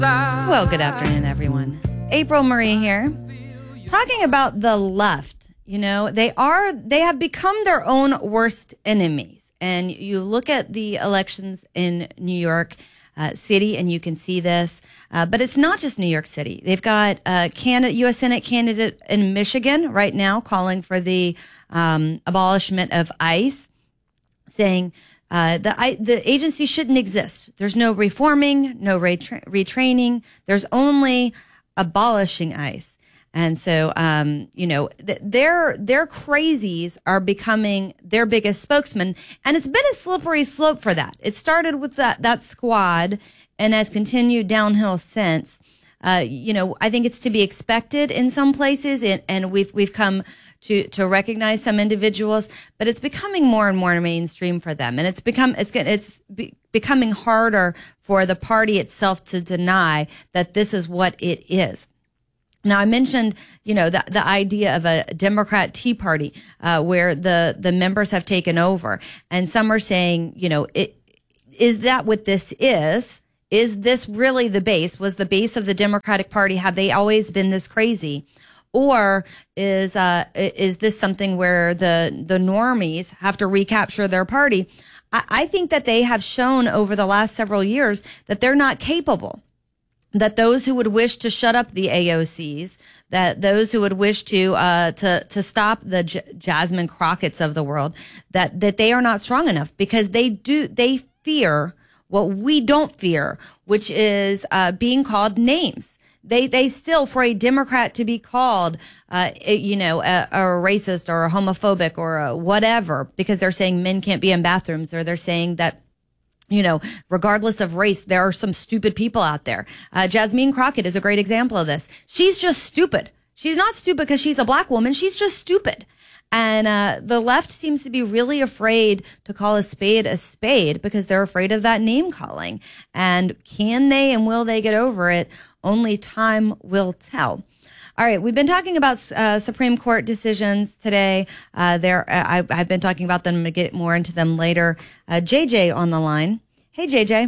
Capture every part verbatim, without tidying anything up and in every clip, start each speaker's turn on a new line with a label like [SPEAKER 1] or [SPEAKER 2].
[SPEAKER 1] Well, good afternoon, everyone. April Marie here, talking about the left. You know, they are, they have become their own worst enemies. And you look at the elections in New York uh, City, and you can see this. Uh, but it's not just New York City. They've got a candidate, U S Senate candidate in Michigan right now calling for the um, abolishment of ICE, saying Uh, the I, the agency shouldn't exist. There's no reforming, no retra- retraining. There's only abolishing ICE. And so, um, you know, th- their their crazies are becoming their biggest spokesman, and it's been a slippery slope for that. It started with that that squad, and has continued downhill since. Uh, you know, I think it's to be expected in some places, and, and we've we've come to to recognize some individuals, but it's becoming more and more mainstream for them, and it's become it's it's be, becoming harder for the party itself to deny that this is what it is. Now, I mentioned, you know, the the idea of a Democrat Tea Party, uh, where the the members have taken over, and some are saying, you know, it is that what this is? Is this really the base? Was the base of the Democratic Party, have they always been this crazy? Or is uh, is this something where the, the normies have to recapture their party? I, I think that they have shown over the last several years that they're not capable, that those who would wish to shut up the A O Cs, that those who would wish to uh, to to stop the J- Jasmine Crockett's of the world, that, that they are not strong enough, because they do they fear what we don't fear, which is uh, being called names. They they still, for a Democrat to be called, uh, you know, a, a racist or a homophobic or a whatever, because they're saying men can't be in bathrooms, or they're saying that, you know, regardless of race, there are some stupid people out there. Uh, Jasmine Crockett is a great example of this. She's just stupid. She's not stupid because she's a black woman. She's just stupid. And uh, the left seems to be really afraid to call a spade a spade, because they're afraid of that name calling. And can they and will they get over it? Only time will tell. All right, we've been talking about uh, Supreme Court decisions today. Uh, there, uh, I, I've been talking about them. I'm going to get more into them later. Uh, J J on the line. Hey, J J.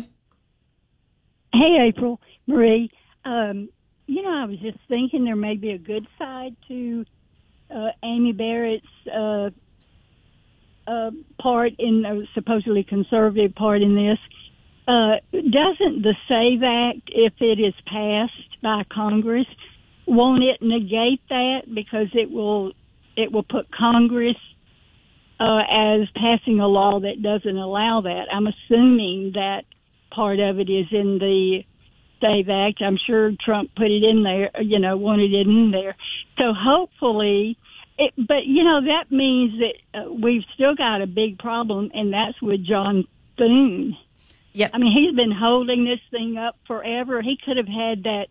[SPEAKER 2] Hey, April, Marie. Um, you know, I was just thinking there may be a good side to Uh, Amy Barrett's uh, uh, part in uh, supposedly conservative part in this. Uh, doesn't the SAVE Act, if it is passed by Congress, won't it negate that, because it will it will put Congress uh, as passing a law that doesn't allow that? I'm assuming that part of it is in the SAVE Act. I'm sure Trump put it in there, you know, wanted it in there. So hopefully, it, but, you know, that means that uh, we've still got a big problem, and that's with John Thune.
[SPEAKER 1] Yep.
[SPEAKER 2] I mean, he's been holding this thing up forever. He could have had that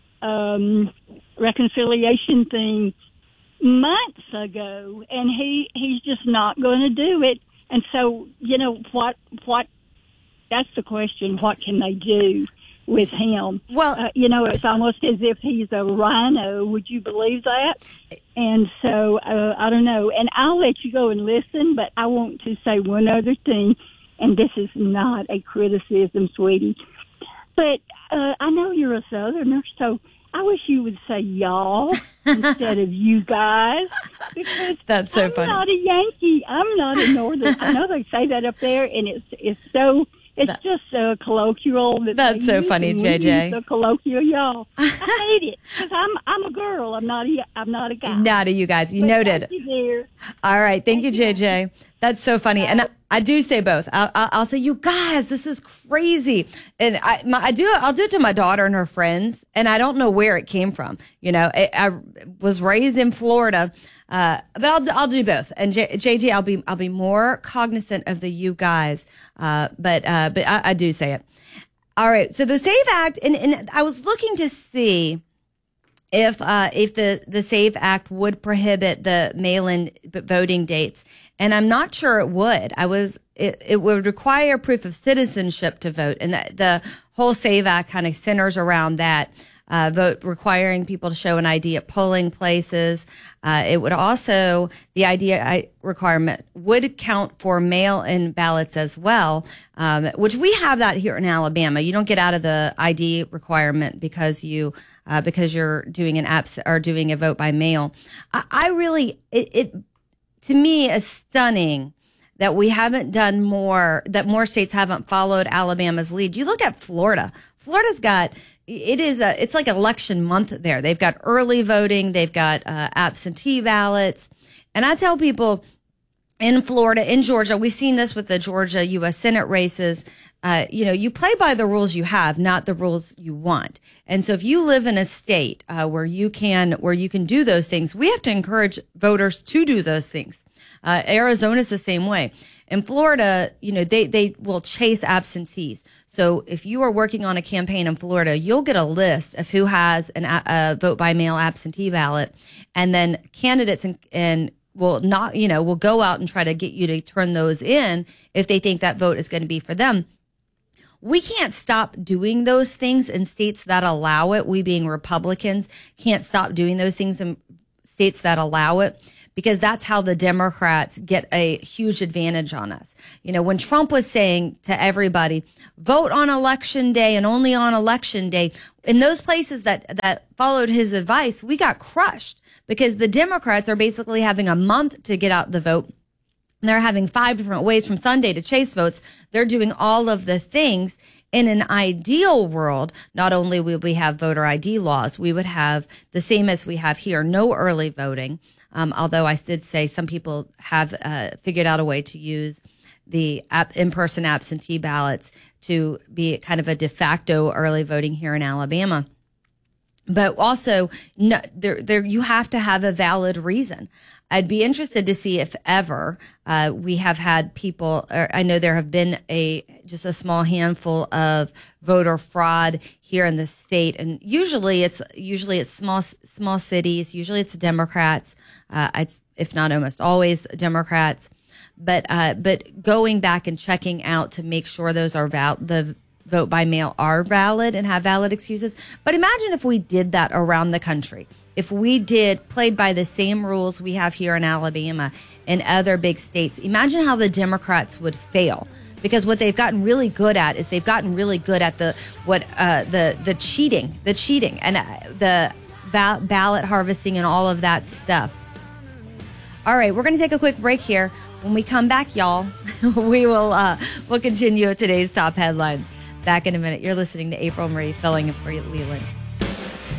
[SPEAKER 2] um, reconciliation thing months ago, and he, he's just not going to do it. And so, you know, what, what, that's the question. What can they do with him?
[SPEAKER 1] Well,
[SPEAKER 2] uh, you know, it's almost as if he's a rhino. Would you believe that? And so, uh, I don't know. And I'll let you go and listen, but I want to say one other thing, and this is not a criticism, sweetie. But uh, I know you're a Southerner, so I wish you would say y'all instead of you guys. Because
[SPEAKER 1] that's so
[SPEAKER 2] I'm
[SPEAKER 1] funny.
[SPEAKER 2] I'm not a Yankee. I'm not a Northern. I know they say that up there, and it's it's so... It's that, just so colloquial. That
[SPEAKER 1] that's so funny, J J.
[SPEAKER 2] So colloquial, y'all. I hate it, because I'm I'm a girl. I'm not a I'm not a guy.
[SPEAKER 1] Not a you guys. You
[SPEAKER 2] but
[SPEAKER 1] noted.
[SPEAKER 2] Thank you, dear.
[SPEAKER 1] All right, thank, thank you,
[SPEAKER 2] you,
[SPEAKER 1] J J. That's so funny, and I, I do say both. I'll, I'll, I'll say, you guys, this is crazy, and I my, I do I'll do it to my daughter and her friends, and I don't know where it came from. You know, I, I was raised in Florida. Uh, but I'll I'll do both, and J, JJ, I'll be I'll be more cognizant of the you guys. Uh, but uh, but I, I do say it. All right. So the SAVE Act, and, and I was looking to see if uh, if the the SAVE Act would prohibit the mail-in voting dates, And I'm not sure it would. I was, it, it would require proof of citizenship to vote. And the, the whole SAVE Act kind of centers around that. Uh, vote requiring people to show an I D at polling places. Uh, it would also, the I D requirement would count for mail-in ballots as well, um, which we have that here in Alabama. You don't get out of the I D requirement because you, uh, because you're doing an abs- or doing a vote by mail. I, I really, it, it, to me, is stunning that we haven't done more, that more states haven't followed Alabama's lead. You look at Florida. Florida's got, it is a, it's like election month there. They've got early voting. They've got uh, absentee ballots. And I tell people in Florida, in Georgia, we've seen this with the Georgia U S Senate races. Uh, you know, you play by the rules you have, not the rules you want. And so if you live in a state uh, where you can, where you can do those things, we have to encourage voters to do those things. Uh, Arizona's the same way. In Florida, you know, they, they will chase absentees. So if you are working on a campaign in Florida, you'll get a list of who has an, a vote by mail absentee ballot, and then candidates and, and will not, you know, will go out and try to get you to turn those in if they think that vote is going to be for them. We can't stop doing those things in states that allow it. We being Republicans can't stop doing those things in states that allow it, because that's how the Democrats get a huge advantage on us. You know, when Trump was saying to everybody, vote on election day and only on election day, in those places that, that followed his advice, we got crushed because the Democrats are basically having a month to get out the vote. And they're having five different ways from Sunday to chase votes. They're doing all of the things. In an ideal world, not only would we have voter I D laws, we would have the same as we have here, no early voting. Um, although I did say some people have uh, figured out a way to use the ap- in-person absentee ballots to be kind of a de facto early voting here in Alabama. But also, no, there, there, you have to have a valid reason. I'd be interested to see if ever uh, we have had people, or I know there have been a just a small handful of voter fraud here in the state, and usually it's usually it's small small cities. Usually it's Democrats. Uh, it's if not almost always Democrats. But uh, but going back and checking out to make sure those are val- the vote by mail are valid and have valid excuses. But imagine if we did that around the country. If we did played by the same rules we have here in Alabama and other big states, imagine how the Democrats would fail. Because what they've gotten really good at is they've gotten really good at the what uh, the the cheating, the cheating, and uh, the ba- ballot harvesting and all of that stuff. All right, we're going to take a quick break here. When we come back, y'all, we will uh, we'll continue with today's top headlines. Back in a minute. You're listening to April Marie filling in for Leland.